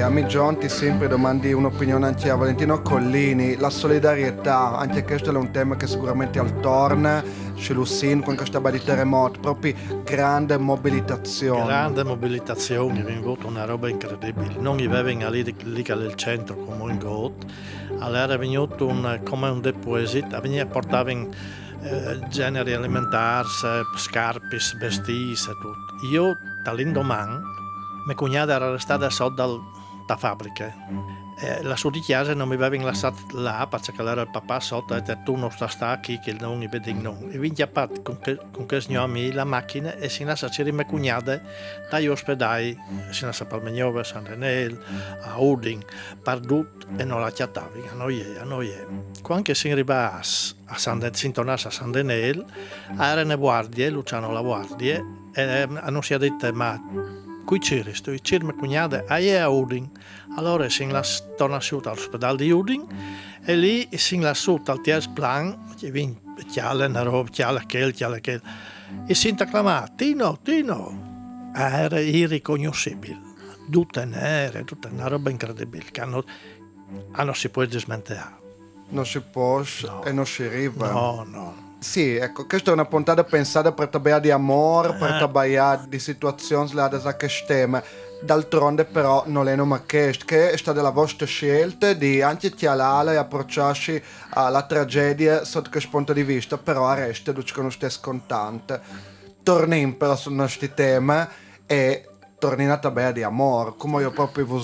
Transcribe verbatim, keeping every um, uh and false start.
a me John ti sempre domandi un'opinione anche a Valentino Collini. La solidarietà, anche questo è un tema che sicuramente al torna, c'è Lucin con questa bella di terremoto, proprio grande mobilitazione. Grande mobilitazione, è venuta una roba incredibile. Non avevano lì, lì nel centro come in Got, allora era venuto un, come un deposito, portavano eh, generi alimentari, scarpe, vestiti e tutto. Io, dall'indomani, mia cognata era restata sotto dalla fabbrica. Eh, la sua chiesa non mi avevano lasciato là perché era il papà sotto e detto tu non stai qui che non mi vedi non. E vinci a parte con, con questo signore la macchina e si lascia a mia cognata dagli ospedali, si lascia a Palmegnova, a San Renel, a Uding, perdut e non la chiatavi, a noi a noi. Quando si arriva a San Renel, si tornasse a San Renel, erano guardie, Luciano la guardia, e non si è detto ma qui c'eri, sto c'eri mia cognata a Uding. Allora si torna su all'ospedale di Uding e lì si lassù al terzo plan, che viene chiale, una roba, chiale, quel, chiale, quel, e si acclamava, Tino, Tino, era irriconoscibile, tutte nere, tutta una roba incredibile, che hanno, non si può smentire. Non si può No. e non si arriva. No, no. Sì, ecco, questa è una puntata pensata per tabella di amore, per Eh. tabella di situazioni legate a questo tema. D'altronde però non è una questo, che è stata la vostra scelta di anche chialare e approcciarsi alla tragedia sotto questo punto di vista, però resta che non stai scontante. Torniamo però sul nostro tema e torniamo a tabella di amore, come io proprio vi